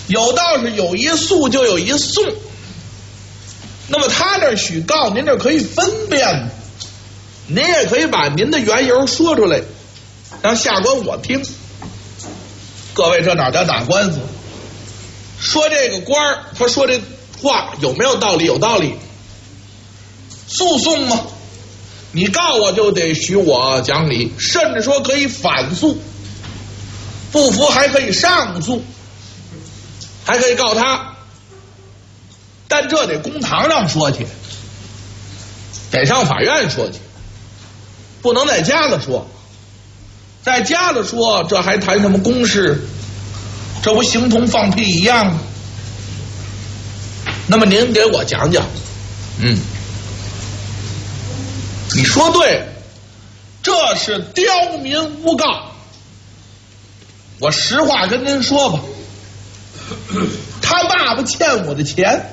有道是有一诉就有一讼，那么他这许告，您这可以分辨，您也可以把您的缘由说出来，让下官我听。各位，这哪叫打官司？说这个官儿，他说这话有没有道理？有道理。诉讼嘛，你告我就得许我讲理，甚至说可以反诉，不服还可以上诉，还可以告他。但这得公堂上说去，得上法院说去，不能在家里说。在家里说，这还谈什么公事？这不形同放屁一样吗？那么您给我讲讲，你说对，这是刁民诬告。我实话跟您说吧，他爸爸欠我的钱，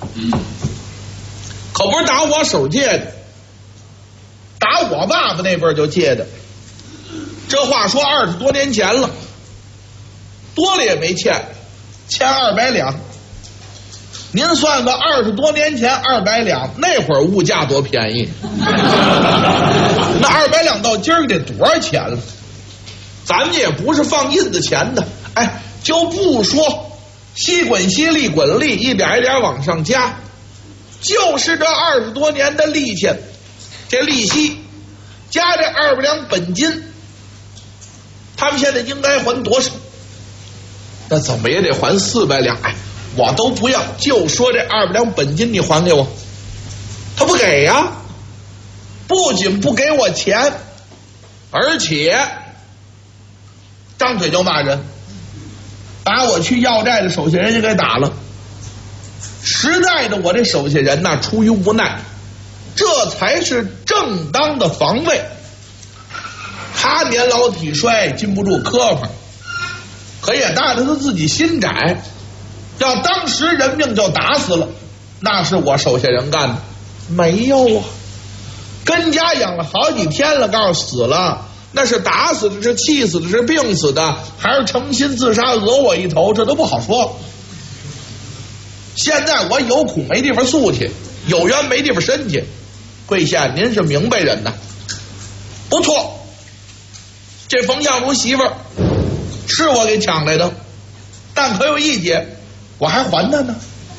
可不是打我手借的，打我爸爸那边就借的。这话说20多年前了，多了也没欠200两。您算个20多年前200两，那会儿物价多便宜，那200两到今儿得多少钱了？咱们也不是放印子钱的，就不说息滚息，利滚利，一点一点往上加，就是这20多年的利钱，这利息加这200两本金，他们现在应该还多少？那怎么也得还400两。我都不要，就说这200两本金你还给我。他不给呀，不仅不给我钱，而且张嘴就骂人，把我去要债的手下人也给打了。实在的，我这手下人呐，出于无奈，这才是正当的防卫。他年老体衰，经不住磕碰，可也大着他自己心窄。要当时人命就打死了，那是我手下人干的，没有啊。跟家养了好几天了，告诉死了，那是打死的，是气死的，是病死的，还是诚心自杀讹我一头，这都不好说。现在我有苦没地方诉去，有冤没地方伸去。贵县您是明白人呐，不错，这冯相如媳妇儿是我给抢来的，但可有一节，我还还他呢。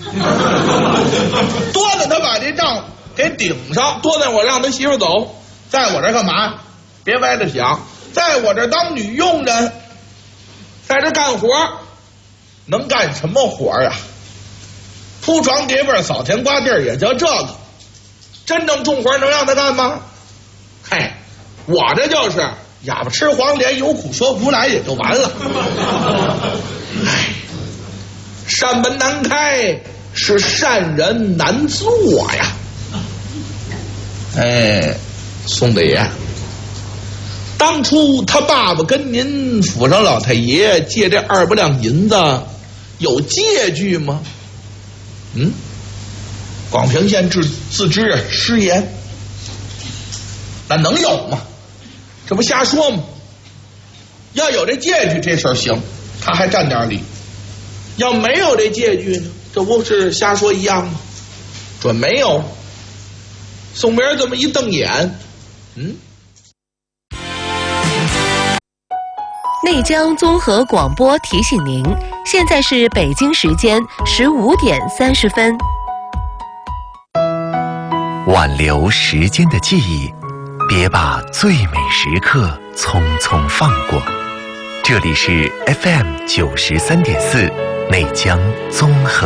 多的他把这账给顶上，多的我让他媳妇走，在我这干嘛？别歪着想，在我这当女佣人，在这干活，能干什么活啊？铺床叠被扫田刮地也叫这个，真正重活能让他干吗？我这就是哑巴吃黄连，有苦说不来也就完了。善门难开，是善人难做呀。宋大爷，当初他爸爸跟您府上老太爷借这200两银子，有借据吗？广平县自知失言，那能有吗？这不瞎说吗？要有这借据，这事儿行，他还占点理。要没有这借据呢，这不是瞎说一样吗？准没有。宋明这么一瞪眼， 内江综合广播提醒您，现在是北京时间15点30分。 挽留时间的记忆，别把最美时刻匆匆放过。这里是 FM 93.4内江综合